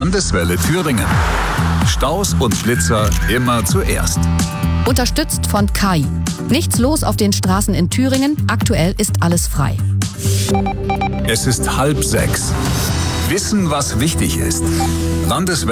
Landeswelle Thüringen. Staus und Blitzer immer zuerst. Unterstützt von Kai. Nichts los auf den Straßen in Thüringen. Aktuell ist alles frei. Es ist 5:30. Wissen, was wichtig ist. Landeswelle